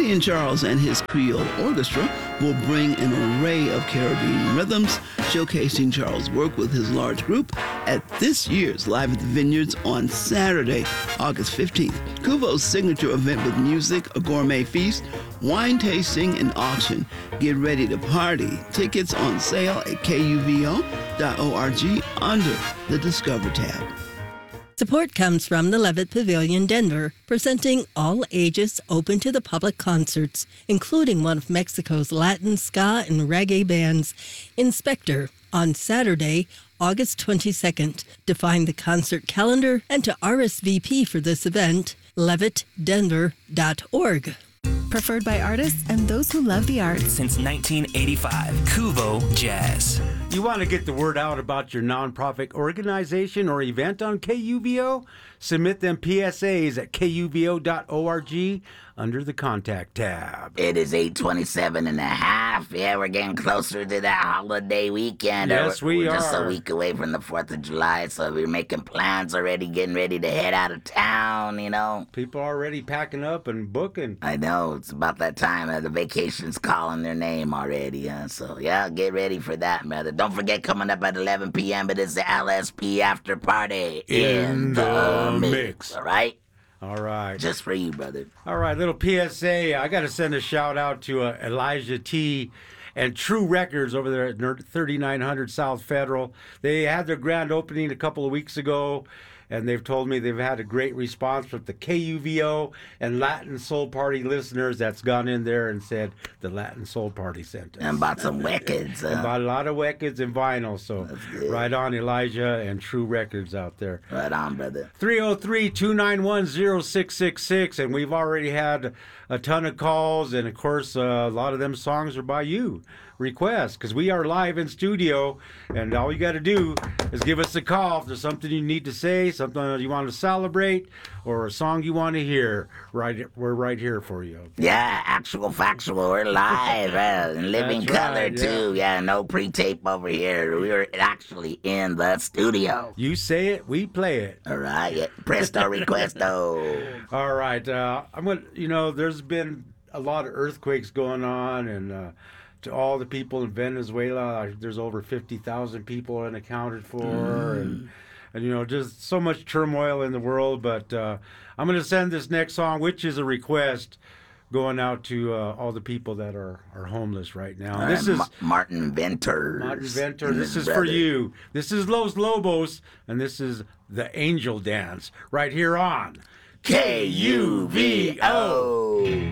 Comedian Charles and his Creole Orchestra will bring an array of Caribbean rhythms, showcasing Charles' work with his large group at this year's Live at the Vineyards on Saturday, August 15th. Kuvo's signature event with music, a gourmet feast, wine tasting, and auction. Get ready to party. Tickets on sale at kuvo.org under the Discover tab. Support comes from the Levitt Pavilion, Denver, presenting all ages open to the public concerts, including one of Mexico's Latin, ska, and reggae bands, Inspector, on Saturday, August 22nd. To find the concert calendar and to RSVP for this event, levittdenver.org. Preferred by artists and those who love the arts. Since 1985, Kuvo Jazz. You want to get the word out about your nonprofit organization or event on KUVO? Submit them PSAs at kuvo.org under the Contact tab. It is 8:27 and a half. Yeah, we're getting closer to that holiday weekend. Yes, we We're just are. a week away from the 4th of July, so we're making plans already, getting ready to head out of town, you know. People are already packing up and booking. I know, it's about that time. The vacation's calling their name already. So, yeah, get ready for that, brother. Don't forget, coming up at 11 p.m., it is the LSP After Party In the mix. All right? All right. Just for you, brother. All right, little PSA. I got to send a shout out to Elijah T. and True Records over there at 3900 South Federal. They had their grand opening a couple of weeks ago, and they've told me they've had a great response from the KUVO and Latin Soul Party listeners that's gone in there and said the Latin Soul Party sent us. And bought some records. And bought a lot of records and vinyl, so right on Elijah and True Records out there. Right on, brother. 303-291-0666, and we've already had a ton of calls, and of course a lot of them songs are by you requests, because we are live in studio, and all you got to do is give us a call if there's something you need to say, something you want to celebrate, or a song you want to hear. We're right here for you. Yeah, actual factual. We're live, in living That's color, right, too. Yeah, no pre-tape over here. We're actually in the studio. You say it, we play it. All right, yeah. Presto requesto. All right, I'm gonna. There's been a lot of earthquakes going on, and to all the people in Venezuela, there's over 50,000 people unaccounted for, and just so much turmoil in the world. But I'm gonna send this next song, which is a request, going out to all the people that are homeless right now. And this is Martin Venters. Martin Venter. and This his is for brother. you. This is Los Lobos, and this is the Angel Dance right here on KUVO.